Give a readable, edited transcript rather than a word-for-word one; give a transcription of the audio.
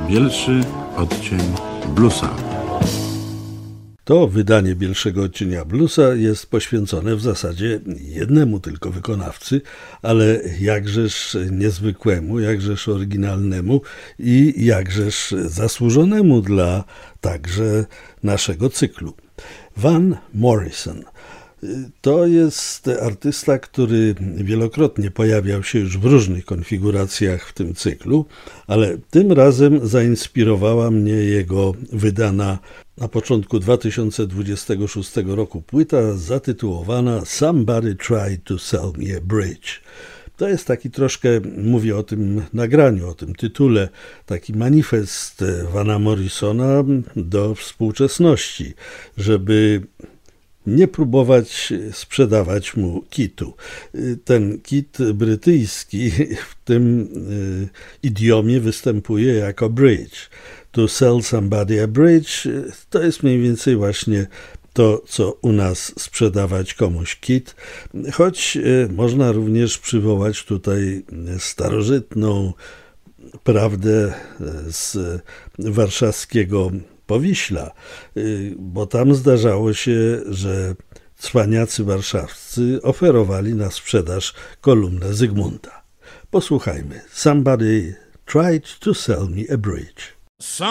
Bielszy odcień bluesa. To wydanie Bielszego odcienia bluesa jest poświęcone w zasadzie jednemu tylko wykonawcy, ale jakżeż niezwykłemu, jakżeż oryginalnemu i jakżeż zasłużonemu dla także naszego cyklu. Van Morrison. To jest artysta, który wielokrotnie pojawiał się już w różnych konfiguracjach w tym cyklu, ale tym razem zainspirowała mnie jego wydana na początku 2026 roku płyta zatytułowana Somebody Tried to Sell Me a Bridge. To jest taki troszkę, mówię o tym nagraniu, o tym tytule, taki manifest Vana Morrisona do współczesności, żeby nie próbować sprzedawać mu kitu. Ten kit brytyjski w tym idiomie występuje jako bridge. To sell somebody a bridge to jest mniej więcej właśnie to, co u nas sprzedawać komuś kit, choć można również przywołać tutaj starożytną prawdę z warszawskiego Powiśla, bo tam zdarzało się, że cwaniacy warszawscy oferowali na sprzedaż kolumnę Zygmunta. Posłuchajmy. Somebody tried to sell me a bridge.